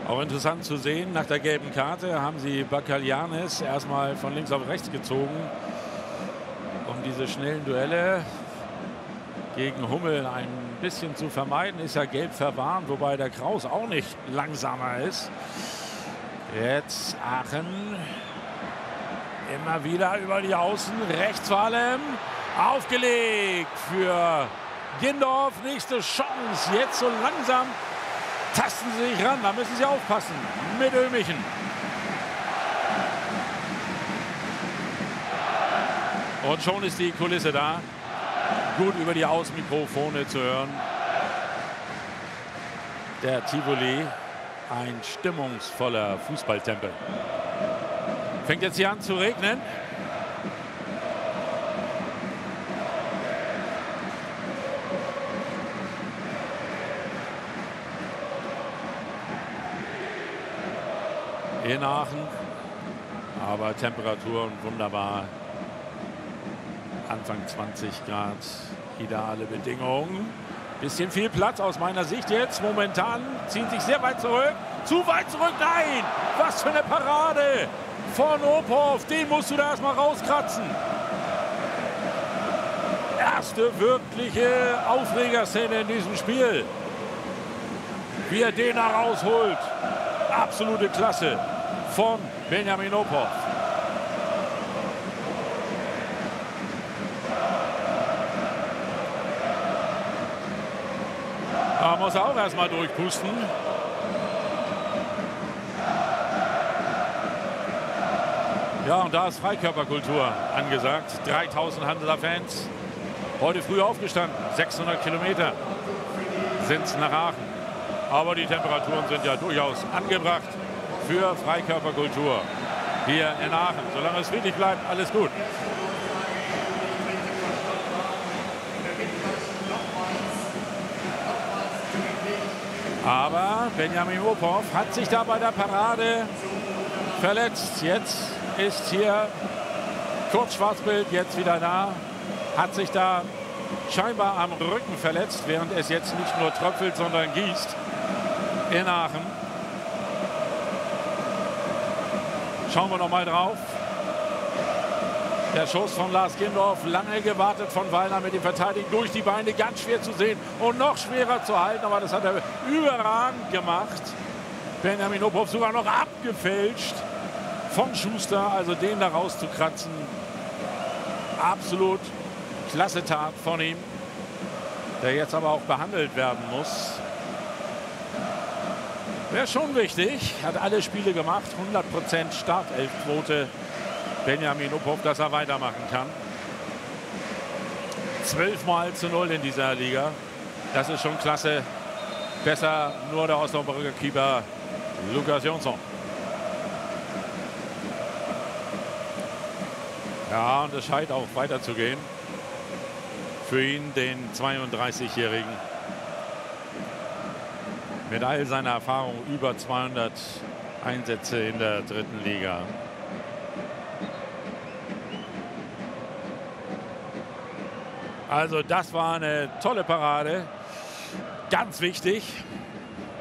Auch interessant zu sehen, nach der gelben Karte haben sie Bacalianes erstmal von links auf rechts gezogen, um diese schnellen Duelle gegen Hummel ein bisschen zu vermeiden. Ist ja gelb verwarnt, wobei der Kraus auch nicht langsamer ist. Jetzt Aachen. Immer wieder über die Außen, rechts vor allem. Aufgelegt für Gindorf. Nächste Chance. Jetzt so langsam tasten sie sich ran. Da müssen sie aufpassen. Mit Ömichen. Und schon ist die Kulisse da. Gut über die Außenmikrofone zu hören. Der Tivoli. Ein stimmungsvoller Fußballtempel. Fängt jetzt hier an zu regnen. In Aachen. Aber Temperaturen wunderbar. Anfang 20 Grad. Ideale Bedingungen. Bisschen viel Platz aus meiner Sicht jetzt. Momentan zieht sich sehr weit zurück. Zu weit zurück. Nein! Was für eine Parade von Opov. Den musst du da erstmal rauskratzen. Erste wirkliche Aufregerszene in diesem Spiel. Wie er den da rausholt. Absolute Klasse von Benjamin Opov. Da muss er auch erstmal durchpusten. Ja, und da ist Freikörperkultur angesagt. 3000 Handeler Fans. Heute früh aufgestanden. 600 Kilometer sind es nach Aachen. Aber die Temperaturen sind ja durchaus angebracht für Freikörperkultur hier in Aachen. Solange es friedlich bleibt, alles gut. Aber Benjamin Opov hat sich da bei der Parade verletzt. Jetzt ist hier kurz Schwarzbild, jetzt wieder da. Hat sich da scheinbar am Rücken verletzt, während es jetzt nicht nur tröpfelt, sondern gießt in Aachen. Schauen wir noch mal drauf. Der Schuss von Lars Gindorf, lange gewartet von Wallner mit dem Verteidigen durch die Beine, ganz schwer zu sehen und noch schwerer zu halten, aber das hat er überragend gemacht. Benjamin Opov sogar noch abgefälscht von Schuster, also den da rauszukratzen. Absolut klasse Tat von ihm, der jetzt aber auch behandelt werden muss. Wäre schon wichtig, hat alle Spiele gemacht, 100% Startelfquote. Benjamin Opov, dass er weitermachen kann. 12-0 in dieser Liga. Das ist schon klasse. Besser nur der Osnabrücker Keeper Lukas Jonsson. Ja, und es scheint auch weiterzugehen. Für ihn, den 32-Jährigen. Mit all seiner Erfahrung, über 200 Einsätze in der dritten Liga. Also das war eine tolle Parade. Ganz wichtig.